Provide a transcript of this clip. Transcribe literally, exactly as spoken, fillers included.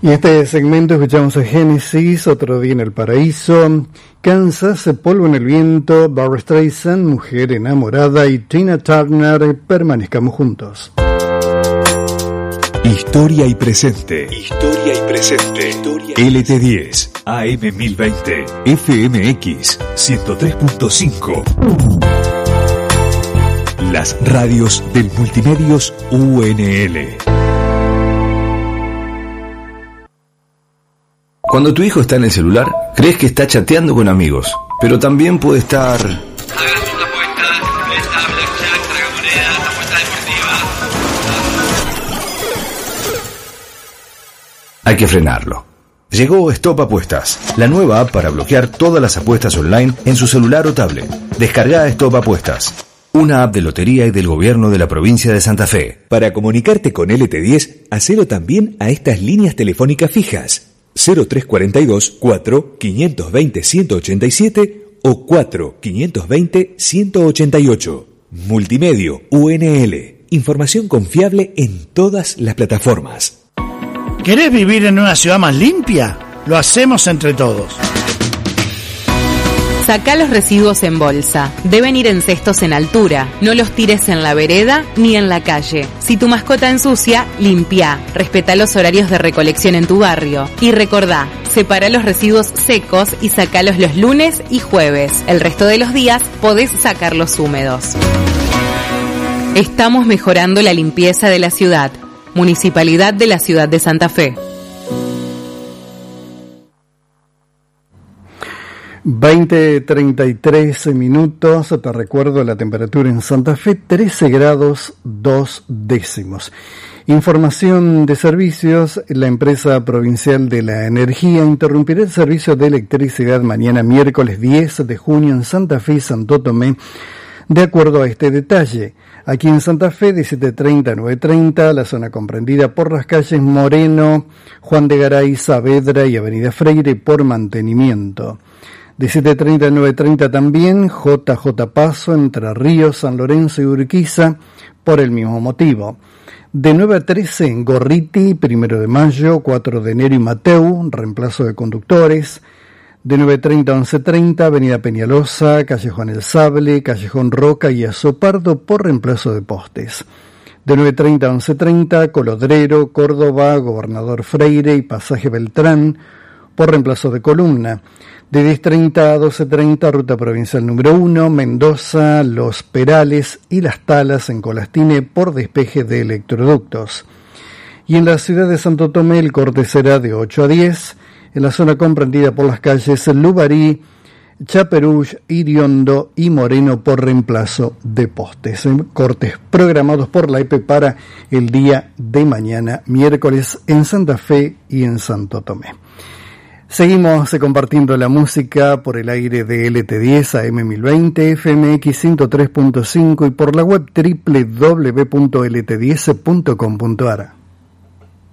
Y este segmento escuchamos a Genesis, Otro día en el paraíso, Kansas, Polvo en el viento, Barbra Streisand, Mujer enamorada y Tina Turner, Permanezcamos juntos. Historia y presente. Historia y presente. L T diez, A M mil veinte, F M X ciento tres punto cinco. Las radios del Multimedios U N L. Cuando tu hijo está en el celular, crees que está chateando con amigos, pero también puede estar... Hay que frenarlo. Llegó Stop Apuestas, la nueva app para bloquear todas las apuestas online en su celular o tablet. Descarga Stop Apuestas, una app de lotería y del gobierno de la provincia de Santa Fe. Para comunicarte con L T diez, hacelo también a estas líneas telefónicas fijas: cero tres cuatro dos, cuatro, cinco dos cero, uno ocho siete o cuatro, cinco dos cero, uno ocho ocho. Multimedio U N L. Información confiable en todas las plataformas. ¿Querés vivir en una ciudad más limpia? Lo hacemos entre todos. Sacá los residuos en bolsa. Deben ir en cestos en altura. No los tires en la vereda ni en la calle. Si tu mascota ensucia, limpia. Respetá los horarios de recolección en tu barrio. Y recordá, separa los residuos secos y sacalos los lunes y jueves. El resto de los días podés sacarlos húmedos. Estamos mejorando la limpieza de la ciudad. Municipalidad de la Ciudad de Santa Fe. veinte treinta y tres minutos, te recuerdo la temperatura en Santa Fe, trece grados dos décimos. Información de servicios, la empresa provincial de la energía interrumpirá el servicio de electricidad mañana miércoles diez de junio en Santa Fe y Santo Tomé, de acuerdo a este detalle. Aquí en Santa Fe, de siete treinta a nueve treinta, la zona comprendida por las calles Moreno, Juan de Garay, Saavedra y Avenida Freire por mantenimiento. De siete treinta a nueve treinta también J J Paso, Entre Ríos, San Lorenzo y Urquiza por el mismo motivo. De nueve a trece en Gorriti, Primero de Mayo, cuatro de enero y Mateu, reemplazo de conductores. De nueve treinta a once treinta, Avenida Peñalosa, Callejón El Sable, Callejón Roca y Azopardo por reemplazo de postes. De nueve treinta a once treinta, Colodrero, Córdoba, Gobernador Freire y Pasaje Beltrán por reemplazo de columna. De diez treinta a doce treinta, Ruta Provincial número uno, Mendoza, Los Perales y Las Talas en Colastine por despeje de electroductos. Y en la ciudad de Santo Tomé el corte será de ocho a diez, en la zona comprendida por las calles Lubarí, Chaperuch, Iriondo y Moreno por reemplazo de postes. Cortes programados por la E P E para el día de mañana, miércoles, en Santa Fe y en Santo Tomé. Seguimos compartiendo la música por el aire de L T diez A M mil veinte, F M X ciento tres punto cinco y por la web doble u doble u doble u punto L T diez punto com punto a r.